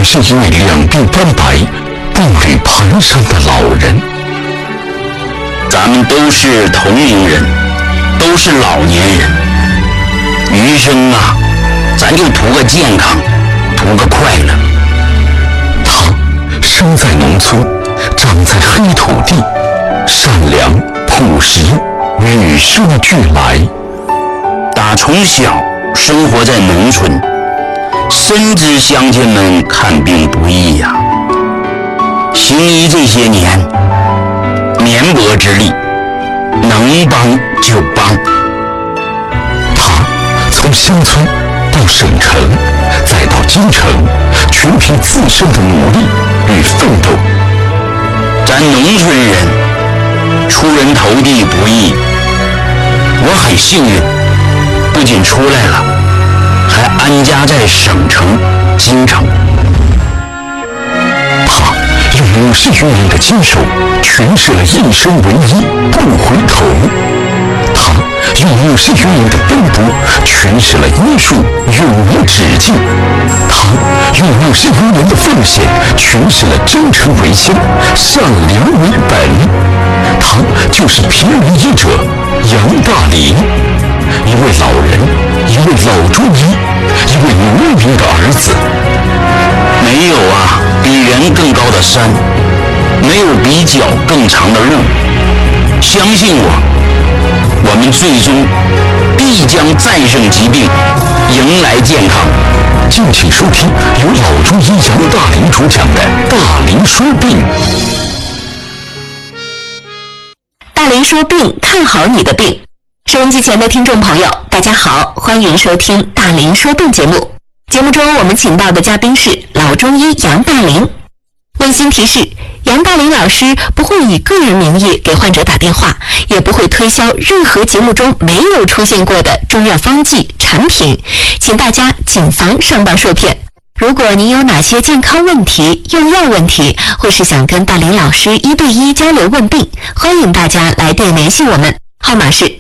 也是一位两鬓斑白、步履蹒跚的老人。 咱们都是同龄人，都是老年人，余生啊，咱就图个健康，图个快乐。 他生在农村，长在黑土地，善良朴实，与生俱来。 打从小生活在农村，深知乡亲们看病不易呀。行医这些年，绵薄之力，能帮就帮。 他从乡村到省城，再到京城，全凭自身的努力与奋斗。 咱农村人出人头地不易，我很幸运，不仅出来了，还安家在省城京城。 他用50余年的坚守诠释了一生为一，不回头。他用50余年的奔波诠释了医术永无止境。他用50余年的奉献诠释了真诚为先，善良为本。他就是平民医者杨大林，一位老人，一位老中医，一位农民的儿子。 没有啊比人更高的山，没有比脚更长的路。相信我们最终必将战胜疾病，迎来健康。 敬请收听由老中医杨大林主讲的《大林说病》。 大林说病，看好你的病。收音机前的听众朋友，大家好，欢迎收听大林说病节目。节目中我们请到的嘉宾是老中医杨大林。温馨提示，杨大林老师不会以个人名义给患者打电话，也不会推销任何节目中没有出现过的中药方剂产品，请大家谨防上当受骗。如果您有哪些健康问题、用药问题，或是想跟大林老师1对1交流问病，欢迎大家来电联系我们，号码是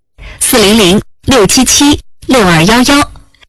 400-677-6211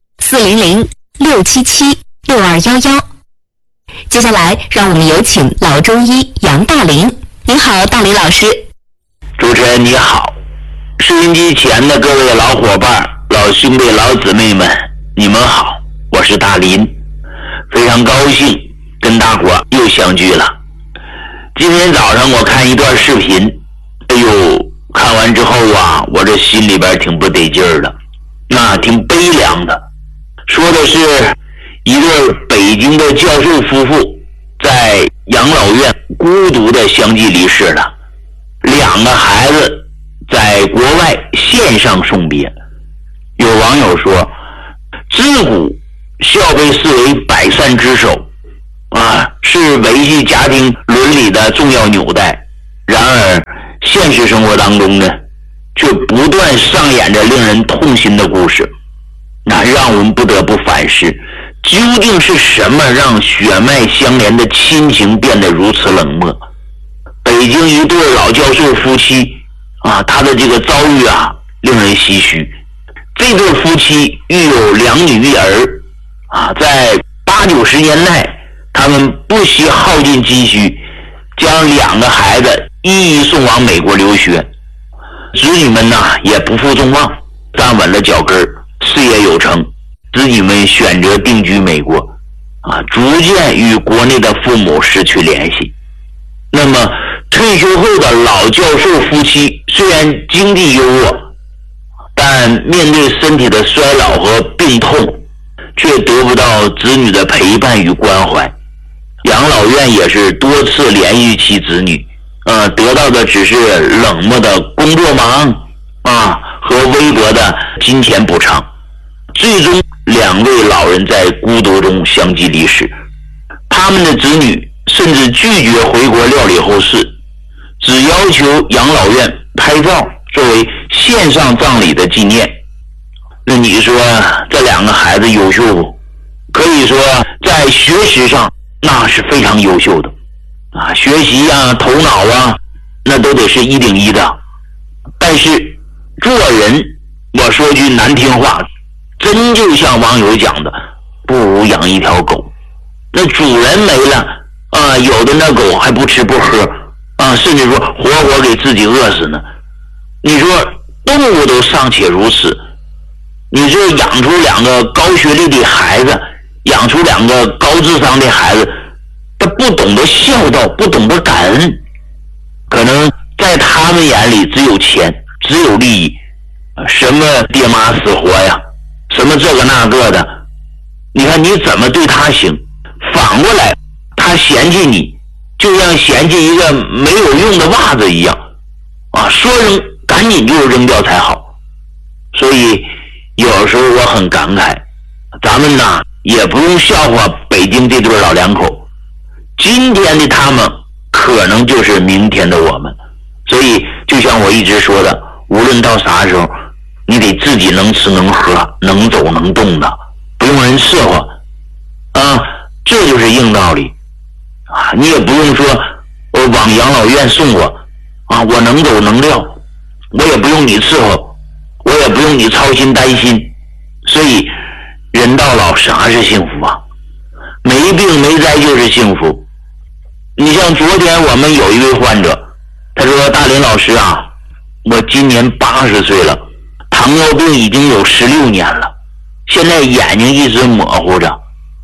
400-677-6211。接下来让我们有请老中医杨大林。您好，大林老师。 主持人你好，收音机前的各位老伙伴、老兄弟、老姊妹们，你们好，我是大林，非常高兴跟大伙又相聚了。今天早上我看一段视频，哎呦，看完之后啊，我这心里边挺不得劲儿的，那挺悲凉的。说的是一对北京的教授夫妇在养老院孤独的相继离世了，2个孩子在国外线上送别。有网友说，自古孝被视为百善之首啊，是维系家庭伦理的重要纽带。然而现实生活当中呢，却不断上演着令人痛心的故事，那让我们不得不反思，究竟是什么让血脉相连的亲情变得如此冷漠？北京一对老教授夫妻啊，他的这个遭遇啊，令人唏嘘。这对夫妻育有2女1儿啊，在80、90年代，他们不惜耗尽积蓄，将2个孩子一一送往美国留学。子女们呢，也不负众望，站稳了脚跟，事业有成。子女们选择定居美国啊，逐渐与国内的父母失去联系。那么退休后的老教授夫妻虽然经济优渥，但面对身体的衰老和病痛，却得不到子女的陪伴与关怀。养老院也是多次联系其子女，得到的只是冷漠的工作忙啊和微薄的金钱补偿。最终2位老人在孤独中相继离世，他们的子女甚至拒绝回国料理后事，只要求养老院拍照作为线上葬礼的纪念。那你说这2个孩子优秀不？可以说在学识上那是非常优秀的啊，学习啊、头脑啊，那都得是1顶1的。但是做人，我说句难听话，真就像网友讲的，不如养一条狗。 那主人没了啊，有的那狗还不吃不喝啊，甚至说活活给自己饿死呢。你说动物都尚且如此，你这养出2个高学历的孩子，养出2个高智商的孩子，他不懂得孝道，不懂得感恩，可能在他们眼里只有钱，只有利益，什么爹妈死活呀，什么这个那个的，你看你怎么对他行？反过来他嫌弃你，就像嫌弃一个没有用的袜子一样啊，说扔赶紧就扔掉才好。所以有时候我很感慨，咱们呐也不用笑话北京这对老两口，今天的他们可能就是明天的我们。所以就像我一直说的，无论到啥时候，你得自己能吃能喝能走能动的，不用人伺候啊，这就是硬道理啊。你也不用说我往养老院送我啊，我能走能撂，我也不用你伺候，我也不用你操心担心。所以人到老啥是幸福啊？没病没灾就是幸福。你像昨天我们有一位患者，他说大林老师啊，我今年80岁了，糖尿病已经有16年了，现在眼睛一直模糊着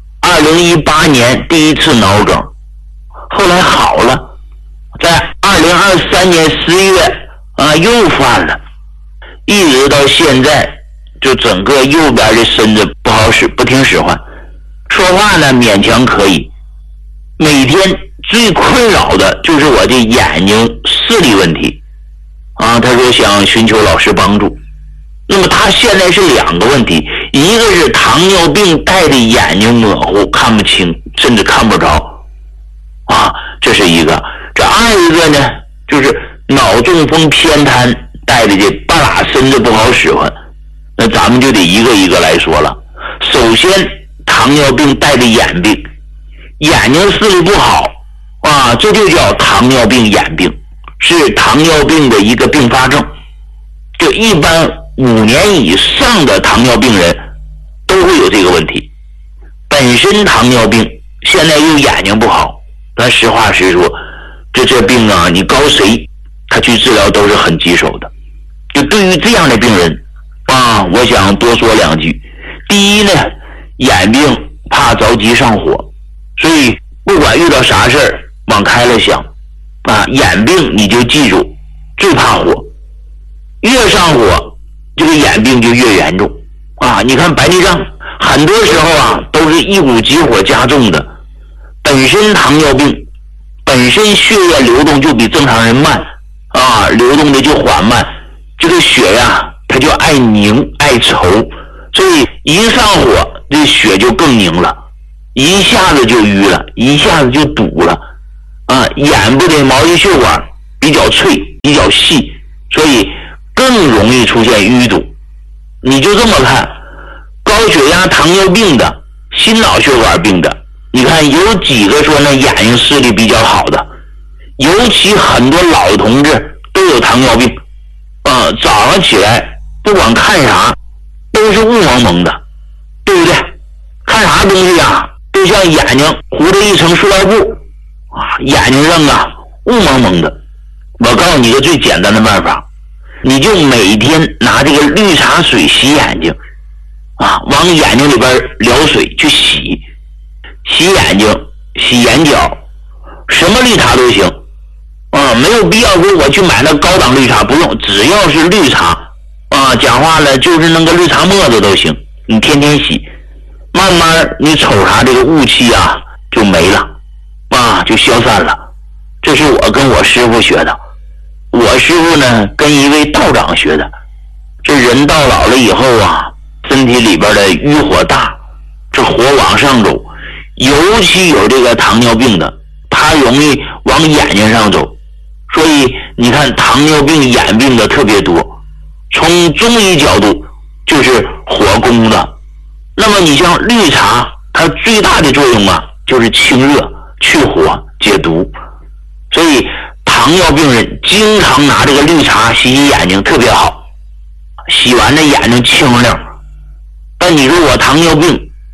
，2018年第一次脑梗，后来好了，在2023年10月啊又犯了，一直到现在就整个右边的身子不好使，不听使唤，说话呢勉强可以，每天最困扰的就是我的眼睛视力问题啊。他说想寻求老师帮助。那么他现在是2个问题，一个是糖尿病带的眼睛模糊看不清，甚至看不着啊，这是一个。这二一个呢就是脑中风偏瘫带的这半拉身子不好使唤。那咱们就得一个一个来说了。首先糖尿病带的眼病，眼睛视力不好啊，这就叫糖尿病眼病，是糖尿病的一个并发症。就一般5年以上的糖尿病人都会有这个问题。本身糖尿病现在又眼睛不好，咱实话实说，这病啊，你告谁他去治疗都是很棘手的。就对于这样的病人啊，我想多说2句。第一呢，眼病怕着急上火，所以不管遇到啥事儿往开了想啊，眼病你就记住最怕火，越上火这个眼病就越严重啊。你看白内障很多时候啊都是一股急火加重的，本身糖尿病本身血液流动就比正常人慢啊，流动的就缓慢，这个血呀它就爱凝爱稠，所以一上火这血就更凝了，一下子就淤了，一下子就堵了啊。眼部的毛细血管比较脆比较细，所以更容易出现淤堵。你就这么看，高血压糖尿病的心脑血管病的，你看有几个说那眼睛视力比较好的，尤其很多老同志都有糖尿病啊，早上起来不管看啥都是雾蒙蒙的，对不对？看啥东西啊就像眼睛糊着一层塑料布啊，眼睛上啊雾蒙蒙的。我告诉你一个最简单的办法，你就每天拿这个绿茶水洗眼睛啊，往眼睛里边撩水去洗眼睛洗眼角，什么绿茶都行啊，没有必要说我去买那高档绿茶，不用，只要是绿茶啊，讲话了就是那个绿茶沫子都行，你天天洗，慢慢你瞅啥这个雾气啊就没了啊，就消散了。这是我跟我师傅学的，我师傅呢跟一位道长学的。这人到老了以后啊，身体里边的瘀火大，这火往上走，尤其有这个糖尿病的，他容易往眼睛上走，所以你看糖尿病眼病的特别多。从中医角度就是火攻的。那么你像绿茶，它最大的作用啊就是清热去火解毒，所以糖尿病人经常拿这个绿茶洗眼睛特别好，洗完的眼睛清亮。但你说我糖尿病啊，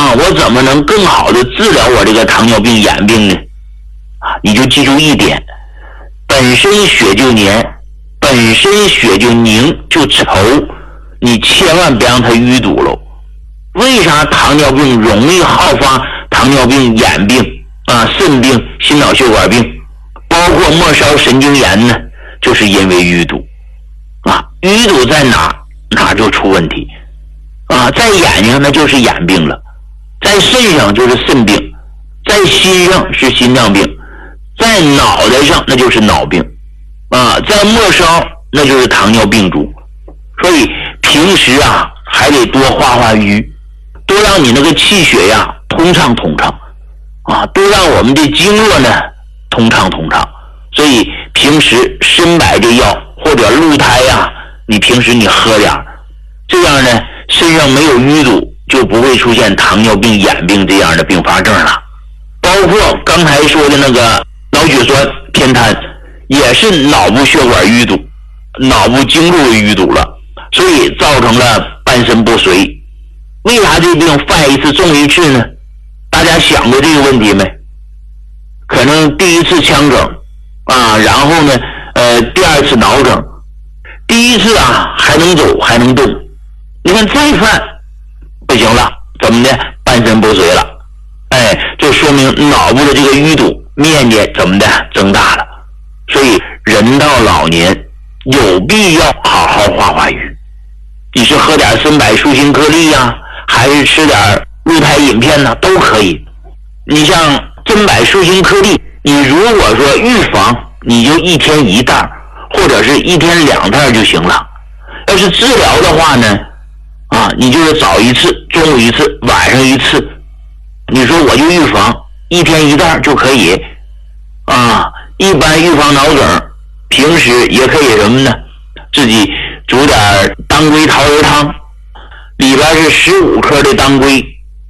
我怎么能更好的治疗我这个糖尿病眼病呢？你就记住一点，本身血就黏，本身血就凝就稠，你千万别让它淤堵喽。为啥糖尿病容易好发糖尿病眼病肾病、心脑血管病，包括末梢神经炎呢？就是因为淤堵淤堵在哪就出问题在眼睛那就是眼病了，在肾上就是肾病，在心上是心脏病，在脑袋上那就是脑病在末梢那就是糖尿病足。所以平时还得多化瘀，多让你那个气血通畅多让我们的经络呢通畅。所以平时参柏这药或者鹿胎你平时你喝点，这样呢身上没有淤堵，就不会出现糖尿病眼病这样的并发症了。包括刚才说的那个脑血栓偏瘫，也是脑部血管淤堵，脑部经络淤堵了，所以造成了半身不遂。为啥这病犯一次重一次呢？大家想过这个问题没？可能第一次腔梗然后呢第二次脑梗，第一次还能走还能动，你看再犯不行了，怎么的？半身不遂了。就说明脑部的这个淤堵面积怎么的增大了。所以人到老年有必要好好化瘀。你是喝点参柏舒心颗粒还是吃点鹿胎饮片都可以。你像参柏舒心颗粒，你如果说预防，你就一天1袋或者是一天2袋就行了。要是治疗的话呢你就是早一次，中午一次，晚上一次。你说我就预防，一天1袋就可以一般预防脑梗，平时也可以什么呢？自己煮点当归桃仁汤，里边是15克的当归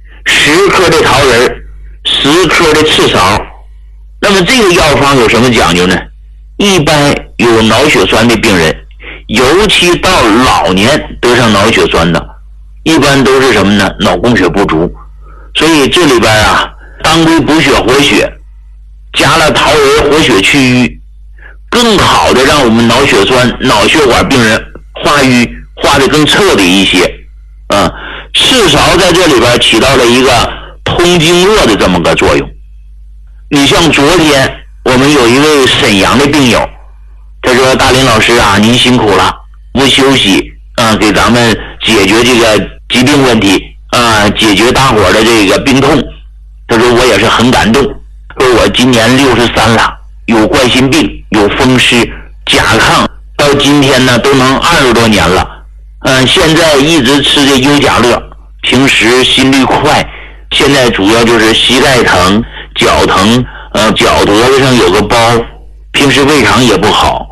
，10克的桃仁，10克的赤芍。那么这个药方有什么讲究呢？一般有脑血栓的病人，尤其到老年得上脑血栓的，一般都是什么呢？脑供血不足。所以这里边当归补血活血，加了桃仁活血去瘀，更好的让我们脑血栓、脑血管病人化瘀化得更彻底一些赤芍在这里边起到了一个通经络的这么个作用。你像昨天我们有一位沈阳的病友，他说大林老师您辛苦了，不休息给咱们解决这个疾病问题解决大伙的这个病痛。他说我也是很感动，说我今年63了，有冠心病，有风湿，甲亢，到今天呢都能20多年了。现在一直吃这优甲乐，平时心率快，现在主要就是膝盖疼、脚疼，脚脖子上有个包，平时胃肠也不好。